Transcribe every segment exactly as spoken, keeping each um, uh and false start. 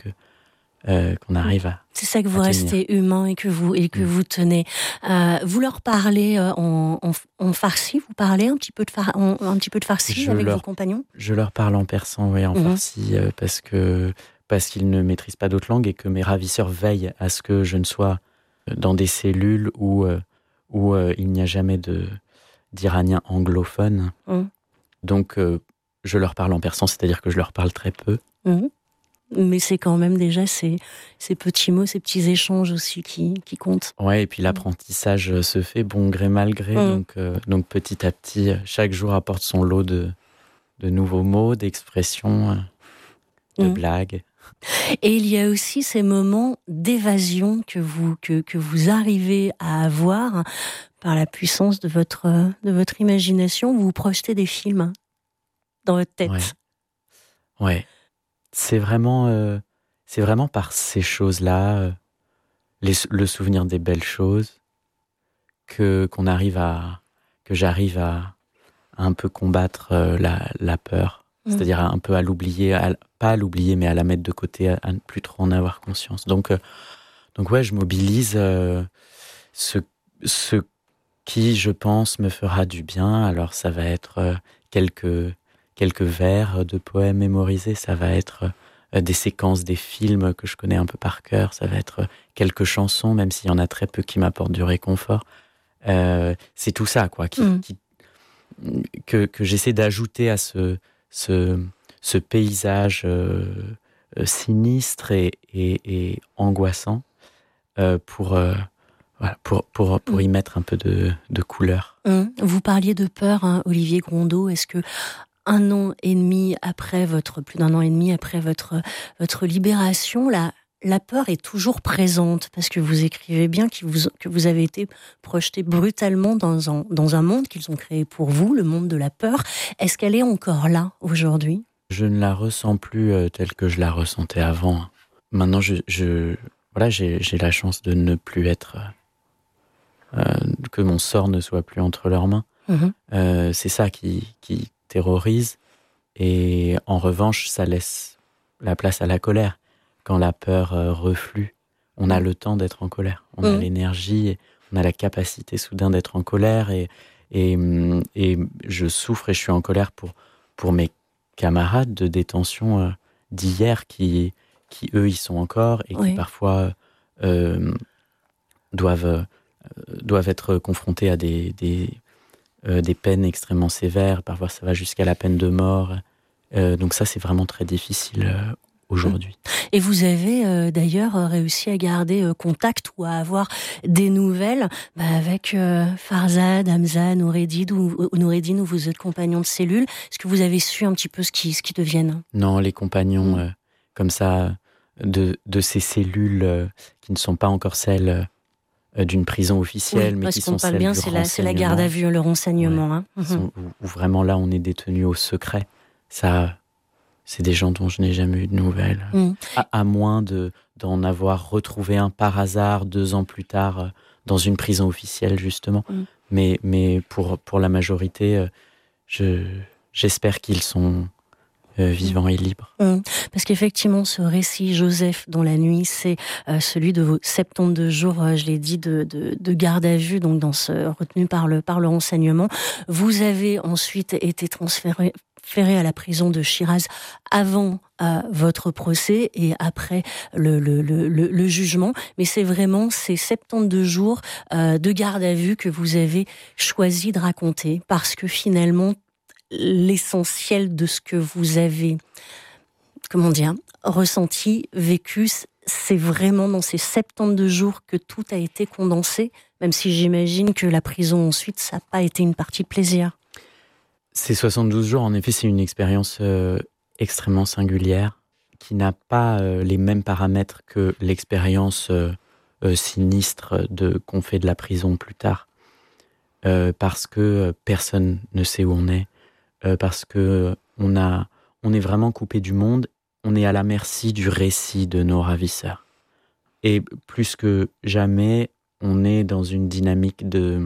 que euh, qu'on arrive à. C'est ça que vous restez humain et que vous et que mmh. vous tenez. Euh, vous leur parlez en, en, en farsi. Vous parlez un petit peu de far, en, un petit peu de farsi je avec leur, vos compagnons. Je leur parle en persan, oui, en mmh. farsi, euh, parce que parce qu'ils ne maîtrisent pas d'autres langues et que mes ravisseurs veillent à ce que je ne sois dans des cellules où euh, où euh, il n'y a jamais de d'Iraniens anglophones. Mmh. Donc euh, je leur parle en persan, c'est-à-dire que je leur parle très peu. Mmh. Mais c'est quand même déjà ces, ces petits mots, ces petits échanges aussi qui, qui comptent. Ouais, et puis l'apprentissage se fait bon gré mal gré, mmh. donc, euh, donc petit à petit, chaque jour apporte son lot de, de nouveaux mots, d'expressions, de mmh. blagues. Et il y a aussi ces moments d'évasion que vous, que, que vous arrivez à avoir par la puissance de votre, de votre imagination. Vous vous projetez des films dans votre tête. Ouais. ouais. C'est vraiment, euh, c'est vraiment par ces choses-là, euh, les, le souvenir des belles choses, que qu'on arrive à, que j'arrive à, à un peu combattre euh, la, la peur, mmh. c'est-à-dire un peu à l'oublier, à, pas à l'oublier, mais à la mettre de côté, à, à ne plus trop en avoir conscience. Donc, euh, donc ouais, je mobilise euh, ce, ce qui, je pense, me fera du bien. Alors ça va être euh, quelques quelques vers de poèmes mémorisés, ça va être euh, des séquences des films que je connais un peu par cœur, ça va être quelques chansons, même s'il y en a très peu qui m'apportent du réconfort. Euh, c'est tout ça, quoi, qui, mmh. qui, que, que j'essaie d'ajouter à ce, ce, ce paysage euh, sinistre et, et, et angoissant euh, pour, euh, voilà, pour, pour, pour mmh. y mettre un peu de, de couleur. Mmh. Vous parliez de peur, hein, Olivier Grondeau. Est-ce que un an et demi après votre, plus d'un an et demi après votre, votre libération, la, la peur est toujours présente, parce que vous écrivez bien que vous, que vous avez été projeté brutalement dans un, dans un monde qu'ils ont créé pour vous, le monde de la peur. Est-ce qu'elle est encore là aujourd'hui ? Je ne la ressens plus euh, telle que je la ressentais avant. Maintenant, je, je, voilà, j'ai, j'ai la chance de ne plus être... Euh, que mon sort ne soit plus entre leurs mains. Mmh. Euh, c'est ça qui... qui terrorise, et en revanche ça laisse la place à la colère. Quand la peur euh, reflue, on a le temps d'être en colère, on mmh. a l'énergie, on a la capacité soudain d'être en colère, et, et, et je souffre et je suis en colère pour, pour mes camarades de détention euh, d'hier qui, qui eux y sont encore et oui. qui parfois euh, doivent, euh, doivent être confrontés à des, des Euh, des peines extrêmement sévères, parfois ça va jusqu'à la peine de mort. Euh, donc ça, c'est vraiment très difficile euh, aujourd'hui. Et vous avez euh, d'ailleurs réussi à garder euh, contact ou à avoir des nouvelles bah, avec euh, Farzad, Hamza, Noureddine ou, ou Noureddine, où vous êtes compagnons de cellule. Est-ce que vous avez su un petit peu ce qu'ils ce qui deviennent ? Non, les compagnons mmh. euh, comme ça de, de ces cellules euh, qui ne sont pas encore celles... Euh, d'une prison officielle, oui, mais qui sont celles bien, du c'est la, c'est la garde à vue, le renseignement. Ouais, hein. mmh. sont, où, où vraiment là, on est détenu au secret. Ça, c'est des gens dont je n'ai jamais eu de nouvelles. Mmh. À, à moins de, d'en avoir retrouvé un par hasard deux ans plus tard euh, dans une prison officielle, justement. Mmh. Mais, mais pour, pour la majorité, euh, je, j'espère qu'ils sont... Euh, vivant et libre. Mmh. Parce qu'effectivement, ce récit, Joseph, dans la nuit, c'est euh, celui de vos soixante-douze jours, euh, je l'ai dit, de, de, de garde à vue, donc dans ce, retenu par le, par le renseignement. Vous avez ensuite été transféré à la prison de Chiraz avant euh, votre procès et après le, le, le, le, le jugement. Mais c'est vraiment ces soixante-douze jours euh, de garde à vue que vous avez choisi de raconter, parce que finalement, l'essentiel de ce que vous avez, comment dire, ressenti, vécu, c'est vraiment dans ces soixante-douze jours que tout a été condensé, même si j'imagine que la prison ensuite, ça n'a pas été une partie de plaisir. Ces soixante-douze jours, en effet, c'est une expérience euh, extrêmement singulière, qui n'a pas euh, les mêmes paramètres que l'expérience euh, euh, sinistre de, qu'on fait de la prison plus tard, euh, parce que euh, personne ne sait où on est, Euh, parce que on a, on est vraiment coupé du monde, on est à la merci du récit de nos ravisseurs. Et plus que jamais, on est dans une dynamique de,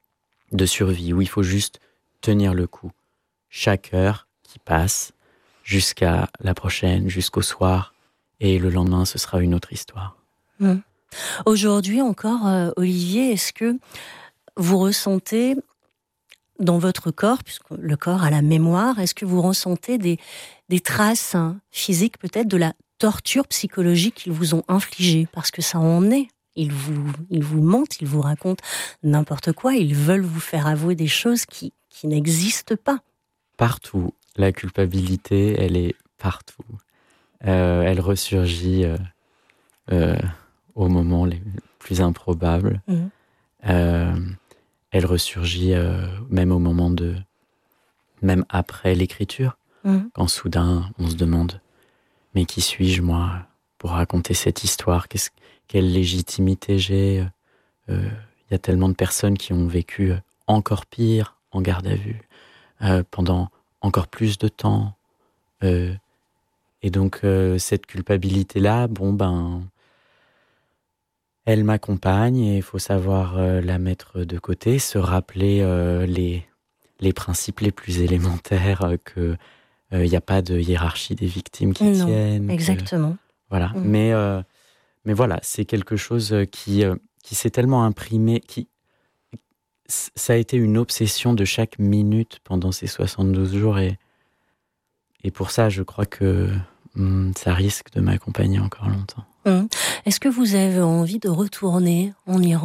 de survie, où il faut juste tenir le coup. Chaque heure qui passe, jusqu'à la prochaine, jusqu'au soir, et le lendemain, ce sera une autre histoire. Mmh. Aujourd'hui encore, euh, Olivier, est-ce que vous ressentez dans votre corps, puisque le corps a la mémoire, est-ce que vous ressentez des, des traces hein, physiques peut-être de la torture psychologique qu'ils vous ont infligée? Parce que ça en est. Ils vous, ils vous mentent, ils vous racontent n'importe quoi, ils veulent vous faire avouer des choses qui, qui n'existent pas. Partout. La culpabilité, elle est partout. Euh, elle ressurgit euh, euh, au moment les plus improbables. Mmh. Euh, elle ressurgit euh, même au moment de... Même après l'écriture, mmh. quand soudain on se demande « Mais qui suis-je, moi, pour raconter cette histoire ? Qu'est-ce, quelle légitimité j'ai ?» Il euh, y a tellement de personnes qui ont vécu encore pire en garde à vue, euh, pendant encore plus de temps. Euh, et donc, euh, cette culpabilité-là, bon, ben... elle m'accompagne et il faut savoir euh, la mettre de côté, se rappeler euh, les, les principes les plus élémentaires, euh, que il euh, n'y a pas de hiérarchie des victimes qui non, tiennent. Exactement. Que, voilà. Mmh. Mais, euh, mais voilà, c'est quelque chose qui, euh, qui s'est tellement imprimé, qui, ça a été une obsession de chaque minute pendant ces soixante-douze jours et, et pour ça, je crois que hum, ça risque de m'accompagner encore longtemps. Mmh. Est-ce que vous avez envie de retourner en Iran ?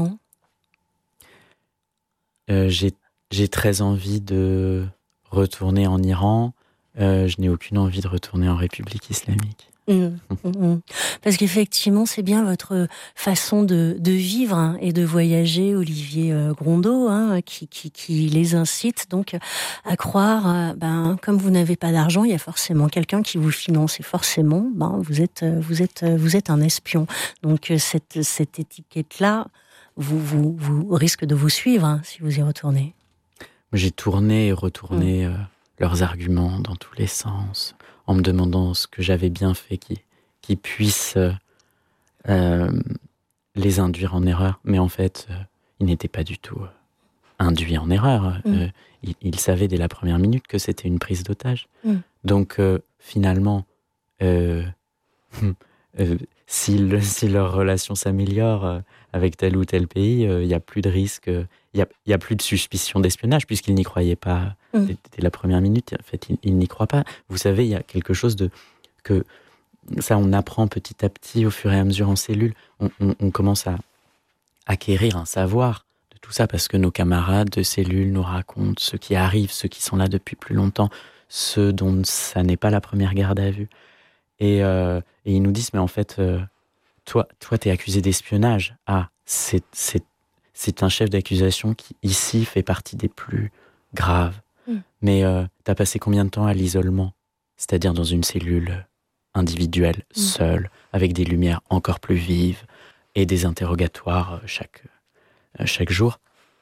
euh, j'ai, j'ai très envie de retourner en Iran. Euh, je n'ai aucune envie de retourner en République islamique. Mmh, mmh. Parce qu'effectivement, c'est bien votre façon de, de vivre hein, et de voyager, Olivier euh, Grondeau, hein, qui, qui, qui les incite donc à croire, euh, ben, comme vous n'avez pas d'argent, il y a forcément quelqu'un qui vous finance et forcément, ben, vous êtes, vous êtes, vous êtes un espion. Donc cette, cette étiquette-là, vous, vous, vous risque de vous suivre hein, si vous y retournez. J'ai tourné et retourné mmh. euh, leurs arguments dans tous les sens, en me demandant ce que j'avais bien fait qui, qui puisse euh, euh, les induire en erreur. Mais en fait, euh, ils n'étaient pas du tout euh, induits en erreur. Mmh. Euh, ils, ils savaient dès la première minute que c'était une prise d'otage. Mmh. Donc euh, finalement, euh, euh, si, le, si leur relation s'améliore euh, avec tel ou tel pays, il euh, n'y a plus de risque, il euh, n'y a, a plus de suspicion d'espionnage, puisqu'ils n'y croyaient pas mmh. dès, dès la première minute. En fait, ils, ils n'y croient pas. Vous savez, il y a quelque chose de... que ça, on apprend petit à petit, au fur et à mesure en cellule. On, on, on commence à acquérir un savoir de tout ça, parce que nos camarades de cellule nous racontent ce qui arrive, ceux qui sont là depuis plus longtemps, ceux dont ça n'est pas la première garde à vue. Et, euh, et ils nous disent, mais en fait, euh, toi, toi, t'es accusé d'espionnage. Ah, c'est, c'est, c'est un chef d'accusation qui, ici, fait partie des plus graves. Mm. Mais euh, t'as passé combien de temps à l'isolement ? C'est-à-dire dans une cellule individuelle, mm. seule, avec des lumières encore plus vives et des interrogatoires chaque, euh, chaque jour.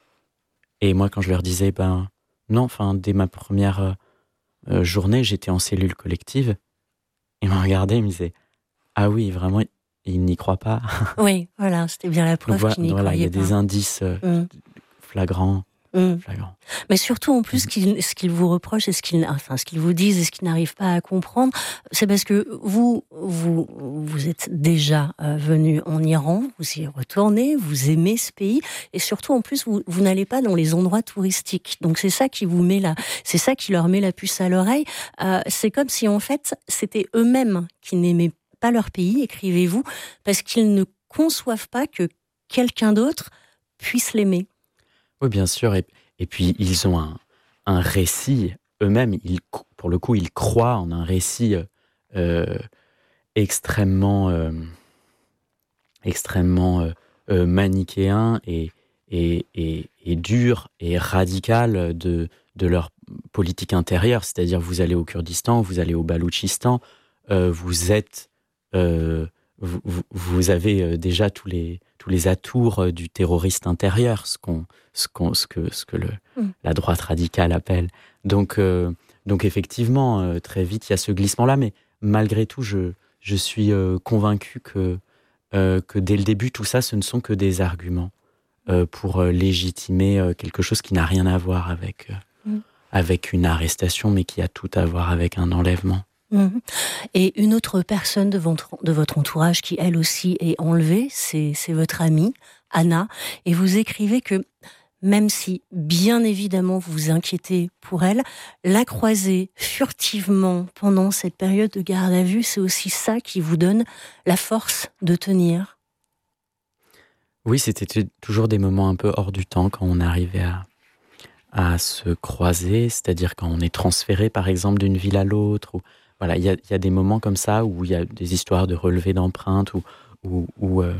Et moi, quand je leur disais, ben non, enfin, dès ma première euh, journée, j'étais en cellule collective. Ils me regardaient, ils me disaient « Ah oui, vraiment, ils n'y croient pas. » Oui, voilà, c'était bien la preuve voilà, qu'ils n'y voilà, croyaient pas. Il y a pas. des indices euh, mm. flagrants. Mm. flagrants. Mais surtout, en plus, mm. qu'ils, ce qu'ils vous reprochent, et ce qu'ils, enfin, ce qu'ils vous disent et ce qu'ils n'arrivent pas à comprendre, c'est parce que vous, vous, vous êtes déjà euh, venu en Iran, vous y retournez, vous aimez ce pays, et surtout, en plus, vous, vous n'allez pas dans les endroits touristiques. Donc, c'est ça qui vous met la, c'est ça qui leur met la puce à l'oreille. Euh, c'est comme si, en fait, c'était eux-mêmes qui n'aimaient pas leur pays, écrivez-vous, parce qu'ils ne conçoivent pas que quelqu'un d'autre puisse l'aimer. Oui, bien sûr. Et, et puis, ils ont un, un récit eux-mêmes. Ils, pour le coup, ils croient en un récit euh, extrêmement, euh, extrêmement euh, euh, manichéen et, et, et, et dur et radical de, de leur politique intérieure. C'est-à-dire, vous allez au Kurdistan, vous allez au Baloutchistan, euh, vous êtes... Euh, vous, vous, vous avez déjà tous les, tous les atours du terroriste intérieur, ce, qu'on, ce, qu'on, ce que, ce que le, mm. la droite radicale appelle. Donc, euh, donc effectivement, euh, très vite, il y a ce glissement-là, mais malgré tout, je, je suis euh, convaincu que, euh, que dès le début, tout ça, ce ne sont que des arguments euh, pour euh, légitimer euh, quelque chose qui n'a rien à voir avec, euh, mm. avec une arrestation, mais qui a tout à voir avec un enlèvement. Mmh. Et une autre personne de votre, de votre entourage qui, elle aussi, est enlevée, c'est, c'est votre amie, Anna. Et vous écrivez que, même si, bien évidemment, vous vous inquiétez pour elle, la croiser furtivement pendant cette période de garde à vue, c'est aussi ça qui vous donne la force de tenir. Oui, c'était toujours des moments un peu hors du temps quand on arrivait à, à se croiser, c'est-à-dire quand on est transféré, par exemple, d'une ville à l'autre. Ou, voilà, il y a, y a des moments comme ça où il y a des histoires de relevés d'empreintes, où, où, où, euh,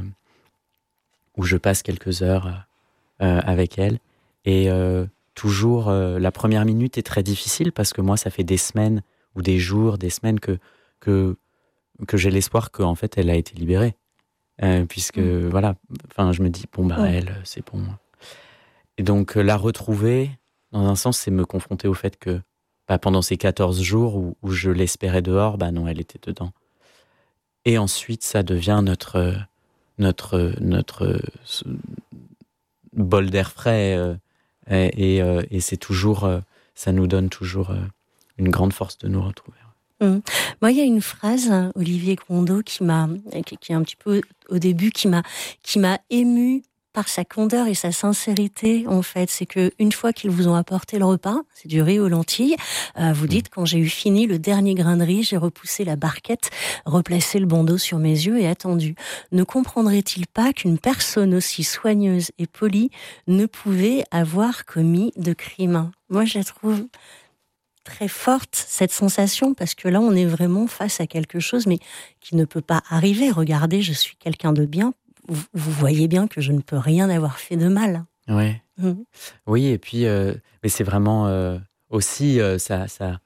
où je passe quelques heures euh, avec elle. Et euh, toujours, euh, la première minute est très difficile parce que moi, ça fait des semaines ou des jours, des semaines que, que, que j'ai l'espoir qu'en fait, elle a été libérée. Euh, puisque, mmh. voilà, enfin, je me dis, bon, bah, ouais. elle, c'est bon. Et donc, euh, la retrouver, dans un sens, c'est me confronter au fait que, bah, pendant ces quatorze jours où, où je l'espérais dehors, bah non, elle était dedans. Et ensuite, ça devient notre, notre, notre euh, bol d'air frais. Euh, et, et, euh, et c'est toujours, euh, ça nous donne toujours euh, une grande force de nous retrouver. Mmh. Moi, il y a une phrase, hein, Olivier Grondeau, qui m'a, qui, qui est un petit peu au début, qui m'a, qui m'a émue par sa candeur et sa sincérité. En fait, c'est que une fois qu'ils vous ont apporté le repas, c'est du riz aux lentilles. Euh, vous dites, quand j'ai eu fini le dernier grain de riz, j'ai repoussé la barquette, replacé le bandeau sur mes yeux et attendu. Ne comprendrait-il pas qu'une personne aussi soigneuse et polie ne pouvait avoir commis de crime? Moi, je la trouve très forte, cette sensation, parce que là, on est vraiment face à quelque chose, mais qui ne peut pas arriver. Regardez, je suis quelqu'un de bien. Vous, vous voyez bien que je ne peux rien avoir fait de mal. Ouais. Mmh. Oui, et puis, euh, mais c'est vraiment euh, aussi, euh, ça, ça,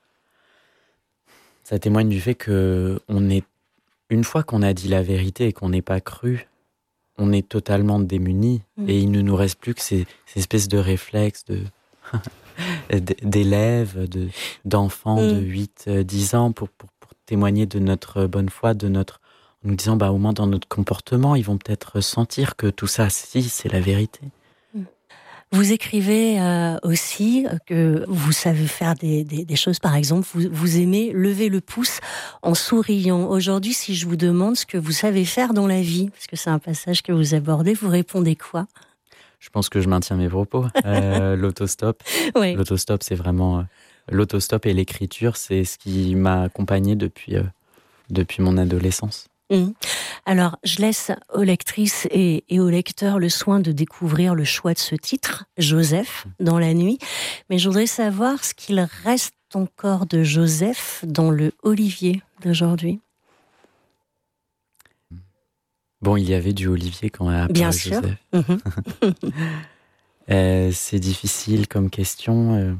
ça témoigne du fait que on est, une fois qu'on a dit la vérité et qu'on n'est pas cru, on est totalement démunis. Mmh. Et il ne nous reste plus que ces, ces espèces de réflexes de... d'élèves, de, d'enfants mmh. de huit dix ans pour, pour, pour témoigner de notre bonne foi, de notre, en nous disant, bah, au moins dans notre comportement, ils vont peut-être sentir que tout ça, si, c'est la vérité. Vous écrivez euh, aussi que vous savez faire des, des, des choses, par exemple, vous, vous aimez lever le pouce en souriant. Aujourd'hui, si je vous demande ce que vous savez faire dans la vie, parce que c'est un passage que vous abordez, vous répondez quoi ? Je pense que je maintiens mes propos. Euh, l'autostop, oui. L'autostop, c'est vraiment... Euh, l'autostop et l'écriture, c'est ce qui m'a accompagné depuis, euh, depuis mon adolescence. Mmh. Alors, je laisse aux lectrices et, et aux lecteurs le soin de découvrir le choix de ce titre, Joseph, dans la nuit. Mais je voudrais savoir ce qu'il reste encore de Joseph dans le Olivier d'aujourd'hui. Bon, il y avait du Olivier quand on a appelé Bien Joseph. sûr. Mmh. euh, c'est difficile comme question. Euh,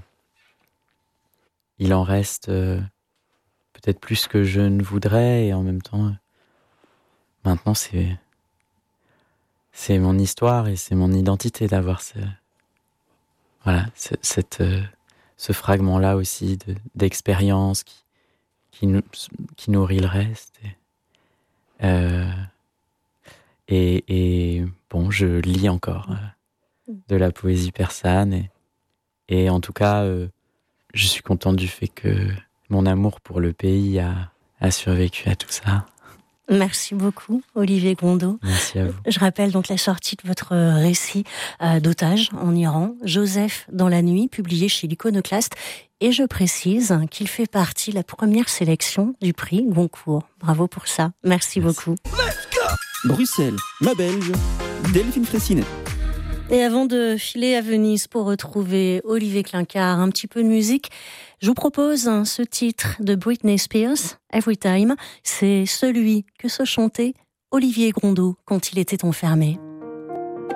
il en reste euh, peut-être plus que je ne voudrais, et en même temps, euh, maintenant c'est c'est mon histoire et c'est mon identité d'avoir ce voilà ce, cette euh, ce fragment-là aussi de, d'expérience qui qui, nous, qui nourrit le reste. Et, euh, Et, et bon, je lis encore euh, de la poésie persane et, et en tout cas, euh, je suis content du fait que mon amour pour le pays a, a survécu à tout ça. Merci beaucoup, Olivier Grondeau. Merci à vous. Je rappelle donc la sortie de votre récit euh, d'otage en Iran, Joseph dans la nuit, publié chez l'Iconoclaste. Et je précise qu'il fait partie de la première sélection du prix Goncourt. Bravo pour ça. Merci, Merci. beaucoup. Bruxelles, ma Belge, Delphine Fraissinet. Et avant de filer à Venise pour retrouver Olivier Clincard, un petit peu de musique, je vous propose hein, ce titre de Britney Spears, Every Time. C'est celui que se chantait Olivier Grondeau quand il était enfermé.